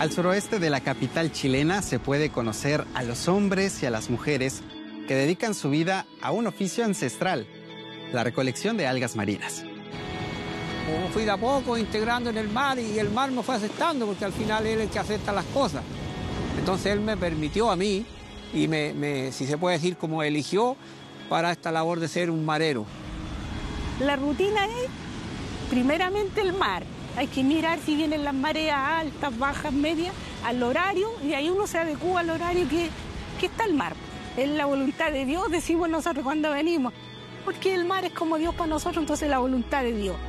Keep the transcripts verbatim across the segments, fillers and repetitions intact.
Al suroeste de la capital chilena se puede conocer a los hombres y a las mujeres que dedican su vida a un oficio ancestral, la recolección de algas marinas. Fui de a poco integrando en el mar y el mar me fue aceptando porque al final él es el que acepta las cosas. Entonces él me permitió a mí y me, me, si se puede decir, como eligió para esta labor de ser un marero. La rutina es primeramente el mar. Hay que mirar si vienen las mareas altas, bajas, medias, al horario, y ahí uno se adecúa al horario que, que está el mar. Es la voluntad de Dios, decimos nosotros cuando venimos, porque el mar es como Dios para nosotros, entonces la voluntad de Dios.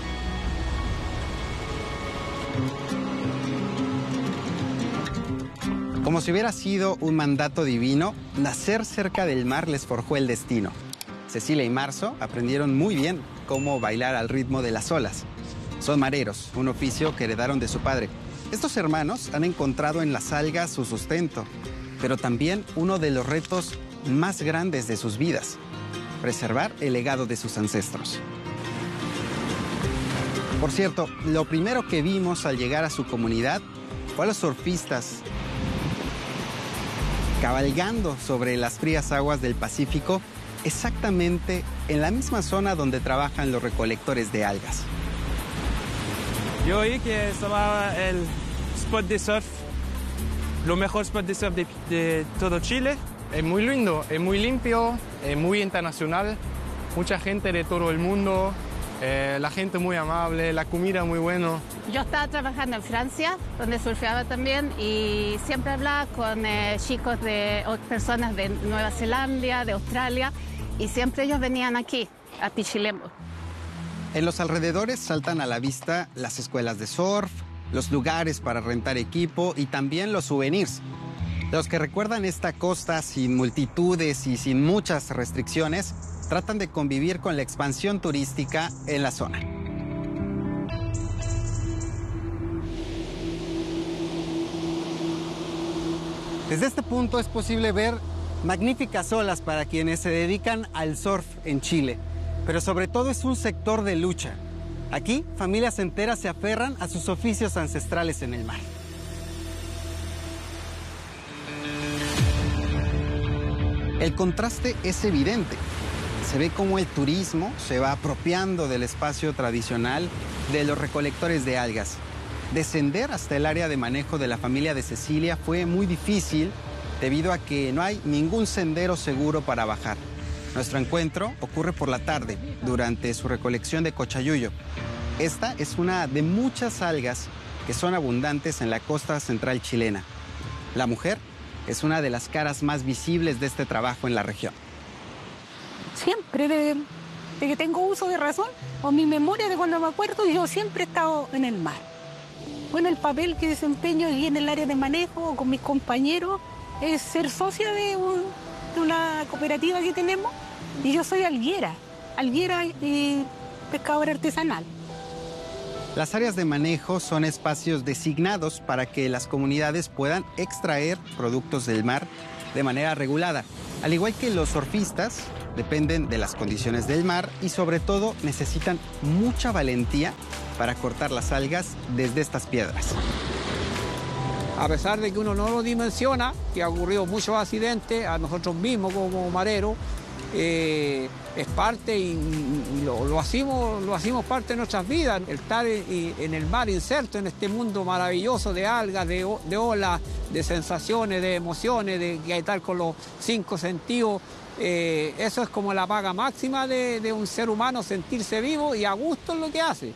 Como si hubiera sido un mandato divino, nacer cerca del mar les forjó el destino. Cecilia y Marzo aprendieron muy bien cómo bailar al ritmo de las olas. Son mareros, un oficio que heredaron de su padre. Estos hermanos han encontrado en las algas su sustento, pero también uno de los retos más grandes de sus vidas: preservar el legado de sus ancestros. Por cierto, lo primero que vimos al llegar a su comunidad fue a los surfistas cabalgando sobre las frías aguas del Pacífico, exactamente en la misma zona donde trabajan los recolectores de algas. Yo oí que estaba el spot de surf, lo mejor spot de surf de, de todo Chile. Es muy lindo, es muy limpio, es muy internacional, mucha gente de todo el mundo, eh, la gente muy amable, la comida muy buena. Yo estaba trabajando en Francia, donde surfeaba también, y siempre hablaba con eh, chicos de o personas de Nueva Zelanda, de Australia, y siempre ellos venían aquí, a Pichilemu. En los alrededores saltan a la vista las escuelas de surf, los lugares para rentar equipo y también los souvenirs. Los que recuerdan esta costa sin multitudes y sin muchas restricciones, tratan de convivir con la expansión turística en la zona. Desde este punto es posible ver magníficas olas para quienes se dedican al surf en Chile. Pero sobre todo es un sector de lucha. Aquí, familias enteras se aferran a sus oficios ancestrales en el mar. El contraste es evidente. Se ve cómo el turismo se va apropiando del espacio tradicional de los recolectores de algas. Descender hasta el área de manejo de la familia de Cecilia fue muy difícil debido a que no hay ningún sendero seguro para bajar. Nuestro encuentro ocurre por la tarde, durante su recolección de cochayuyo. Esta es una de muchas algas que son abundantes en la costa central chilena. La mujer es una de las caras más visibles de este trabajo en la región. Siempre, de, de que tengo uso de razón, o mi memoria de cuando me acuerdo, yo siempre he estado en el mar. Bueno, el papel que desempeño aquí en el área de manejo con mis compañeros es ser socia de, un, de una cooperativa que tenemos. Y yo soy alguera, alguera y pescadora artesanal. Las áreas de manejo son espacios designados para que las comunidades puedan extraer productos del mar de manera regulada. Al igual que los surfistas, dependen de las condiciones del mar y sobre todo necesitan mucha valentía para cortar las algas desde estas piedras. A pesar de que uno no lo dimensiona, que ha ocurrido muchos accidentes, a nosotros mismos como mareros, eh, es parte y, y lo, lo, hacemos, lo hacemos parte de nuestras vidas. El estar en, en el mar inserto en este mundo maravilloso de algas, de, de olas, de sensaciones, de emociones, de, de estar con los cinco sentidos, eh, eso es como la paga máxima de, de un ser humano, sentirse vivo y a gusto en lo que hace.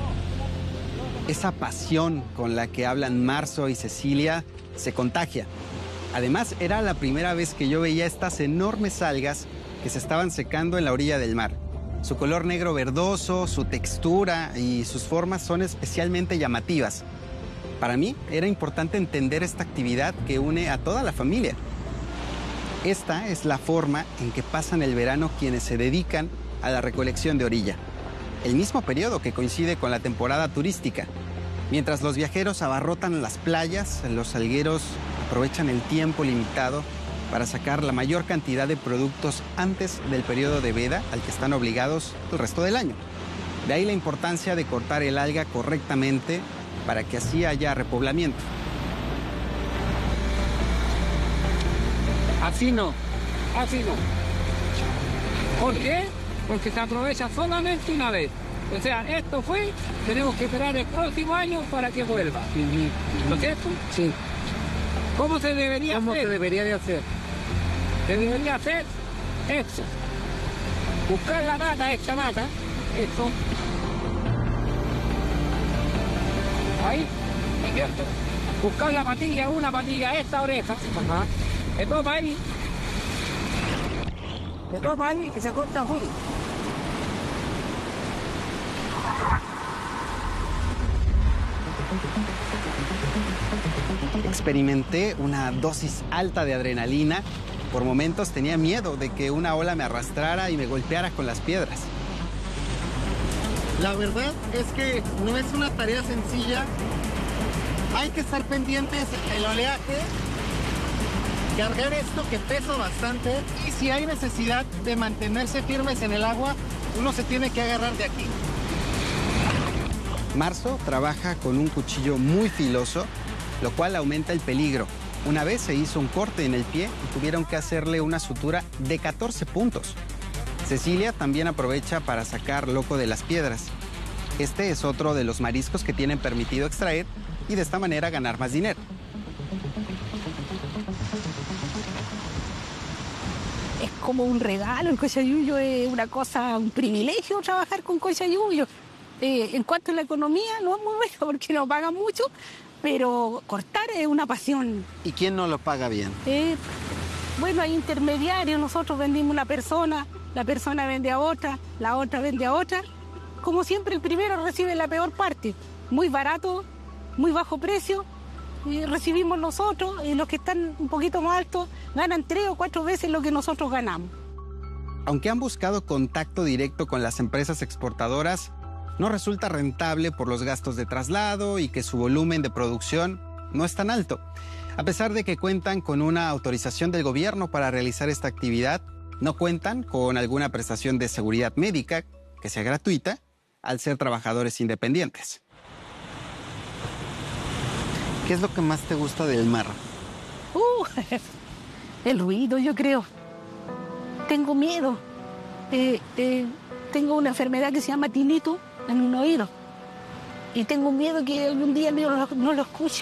Esa pasión con la que hablan Marzo y Cecilia se contagia. Además, era la primera vez que yo veía estas enormes algas que se estaban secando en la orilla del mar. Su color negro verdoso, su textura y sus formas son especialmente llamativas. Para mí era importante entender esta actividad que une a toda la familia. Esta es la forma en que pasan el verano quienes se dedican a la recolección de orilla. El mismo periodo que coincide con la temporada turística. Mientras los viajeros abarrotan las playas, los salgueros aprovechan el tiempo limitado para sacar la mayor cantidad de productos antes del periodo de veda al que están obligados el resto del año. De ahí la importancia de cortar el alga correctamente para que así haya repoblamiento. Así no, así no. ¿Por qué? Porque se aprovecha solamente una vez. O sea, esto fue, tenemos que esperar el próximo año para que vuelva. ¿No es cierto? Sí. ¿Cómo se debería ¿Cómo hacer? se debería de hacer? Se debería hacer esto. Buscar la mata, esta mata, esto. Ahí, ¿cierto? Buscar la patilla, una patilla, esta oreja. Ajá. Se toma ahí. Se toma ahí y se corta full. Experimenté una dosis alta de adrenalina. Por momentos tenía miedo de que una ola me arrastrara y me golpeara con las piedras. La verdad es que no es una tarea sencilla. Hay que estar pendientes del oleaje, cargar esto que pesa bastante, y si hay necesidad de mantenerse firmes en el agua, uno se tiene que agarrar de aquí. Marzo trabaja con un cuchillo muy filoso, lo cual aumenta el peligro. Una vez se hizo un corte en el pie y tuvieron que hacerle una sutura de catorce puntos. Cecilia también aprovecha para sacar loco de las piedras. Este es otro de los mariscos que tienen permitido extraer y de esta manera ganar más dinero. Es como un regalo, el cochayuyo es una cosa, un privilegio trabajar con cochayuyo. Eh, en cuanto a la economía, no es muy bueno porque no pagan mucho, pero cortar es una pasión. ¿Y quién no lo paga bien? Eh, bueno, hay intermediarios, nosotros vendimos a una persona, la persona vende a otra, la otra vende a otra. Como siempre, el primero recibe la peor parte, muy barato, muy bajo precio, y recibimos nosotros, y los que están un poquito más altos ganan tres o cuatro veces lo que nosotros ganamos. Aunque han buscado contacto directo con las empresas exportadoras, no resulta rentable por los gastos de traslado y que su volumen de producción no es tan alto. A pesar de que cuentan con una autorización del gobierno para realizar esta actividad, no cuentan con alguna prestación de seguridad médica que sea gratuita al ser trabajadores independientes. ¿Qué es lo que más te gusta del mar? Uh, el ruido, yo creo. Tengo miedo. Eh, eh, tengo una enfermedad que se llama tinnitus en un oído. Y tengo miedo que algún día no lo, no lo escuche.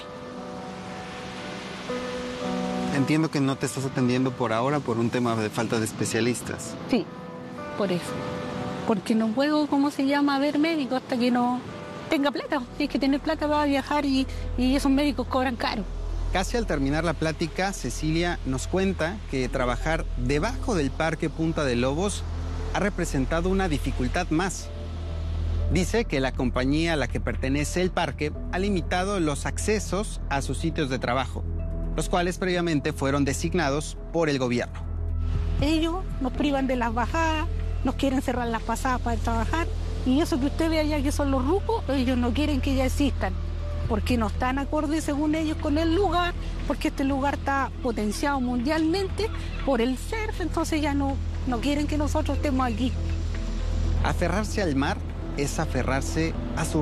Entiendo que no te estás atendiendo por ahora por un tema de falta de especialistas. Sí, por eso. Porque no puedo, ¿cómo se llama?, ver médico hasta que no tenga plata. Tienes que tener plata para viajar y, y esos médicos cobran caro. Casi al terminar la plática, Cecilia nos cuenta que trabajar debajo del Parque Punta de Lobos ha representado una dificultad más. Dice que la compañía a la que pertenece el parque ha limitado los accesos a sus sitios de trabajo, los cuales previamente fueron designados por el gobierno. Ellos nos privan de las bajadas, nos quieren cerrar las pasadas para trabajar, y eso que usted ve allá que son los rucos, ellos no quieren que ya existan, porque no están acordes según ellos con el lugar, porque este lugar está potenciado mundialmente por el surf, entonces ya no, no quieren que nosotros estemos aquí. Aferrarse al mar es aferrarse a su